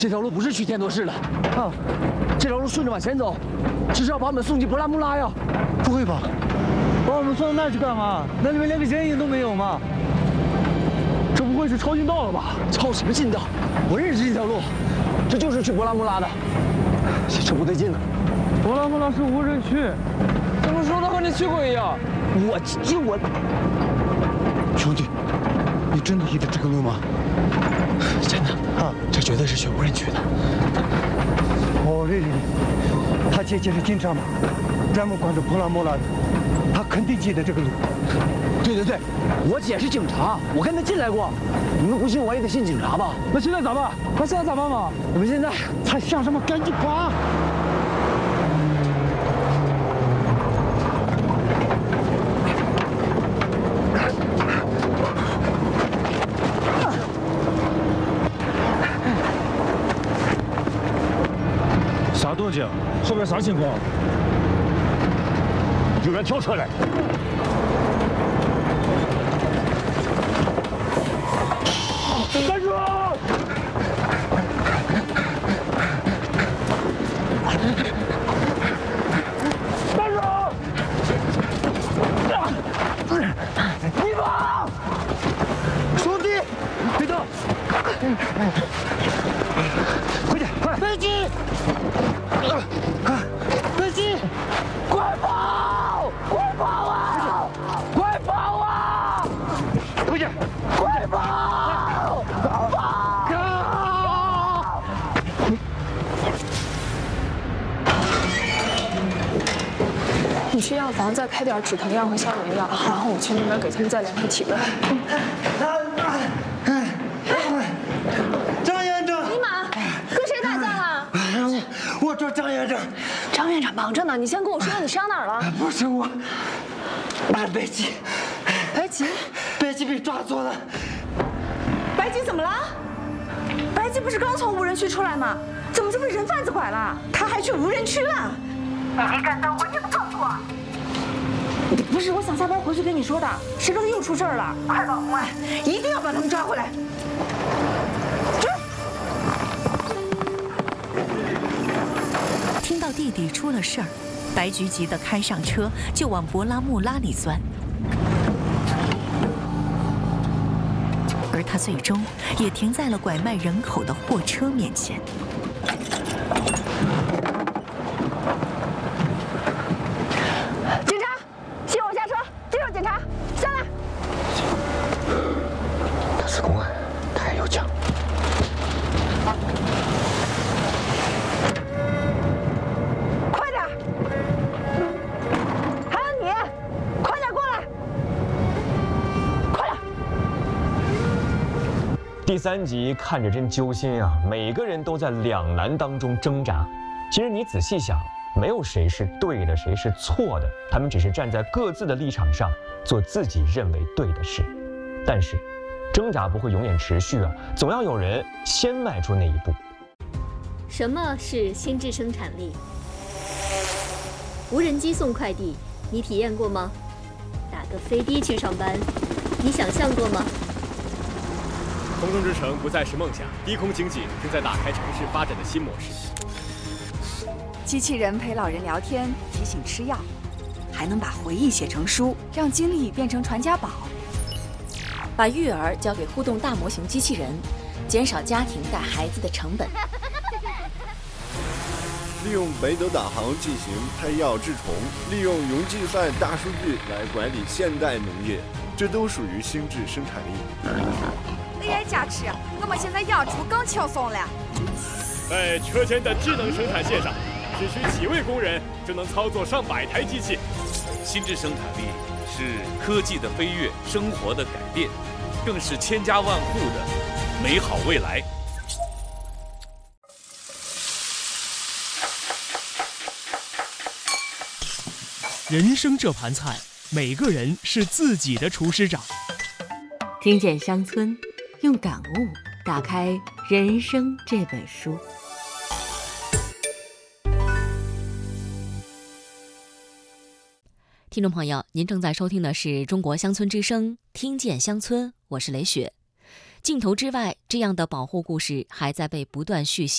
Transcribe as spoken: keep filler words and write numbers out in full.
这条路不是去天多市的，啊，这条路顺着往前走，只是要把我们送进博拉穆拉呀。 不会吧？把我们送到那儿去干嘛？那里面连个人影都没有吗？ 这不会是抄近道了吧？抄什么近道？我认识这条路，这就是去博拉穆拉的。这不对劲了。 博拉穆拉是无人区， 怎么说的和你去过一样？我这我， 兄弟，你真的依的这个路吗？ 真的啊，这绝对是去无人区的。 哦，丽丽，他姐姐是警察嘛，专门管着博拉穆拉的，他肯定记得这个路。 对对对，我姐是警察，我跟她进来过。你们不信我也得信警察吧？那现在咋办？那现在咋办嘛？我们现在还想什么？赶紧跑！ 啥动静？后边啥情况？有人跳车来。站住！站住！你跑！ 兄弟，别动！快点，快！飞机！飞机！ 快跑！快跑啊！快跑啊！ 快点！ 快跑！ 你去药房再开点止疼药和消炎药，然后我去那边给他们再量个体温。 张院长， 尼玛，跟谁打架了？ 我找张院长。 张院长忙着呢，你先跟我说你伤哪儿了？ 不是我，俺白吉， 白吉， 白吉被抓走了。 白吉怎么了？白吉不是刚从无人区出来吗？怎么就被人贩子拐了？他还去无人区了？你没赶到，我你不告诉我。不是，我想下班回去跟你说的。谁知道又出事儿了？快报公安，一定要把他们抓回来。 听到弟弟出了事儿，白菊急得开上车就往博拉穆拉里钻，而他最终也停在了拐卖人口的货车面前。 警察，请我下车，接受检查，下来。 他是公安，他也有枪。 快点！还有你，快点过来！快点！ 第三集看着真揪心啊，每个人都在两难当中挣扎。其实你仔细想，没有谁是对的，谁是错的，他们只是站在各自的立场上做自己认为对的事。但是，挣扎不会永远持续啊，总要有人先迈出那一步。 什么是心智生产力？无人机送快递，你体验过吗？打个飞的去上班，你想象过吗？ 空中之城不再是梦想，低空经济正在打开城市发展的新模式。 机器人陪老人聊天，提醒吃药，还能把回忆写成书，让经历变成传家宝。 把育儿交给互动大模型机器人，减少家庭带孩子的成本。 利用北斗导航进行配药治虫，利用云计算大数据来管理现代农业，这都属于心智生产力。 A I 加持，我们现在养猪更轻松了。 在车间的智能生产线上，只需几位工人就能操作上百台机器。 心智生产力是科技的飞跃，生活的改变，更是千家万户的美好未来。 人生这盘菜，每个人是自己的厨师长。 听见乡村，用感悟打开人生这本书。 听众朋友，您正在收听的是中国乡村之声，听见乡村，我是雷雪。镜头之外，这样的保护故事还在被不断续写。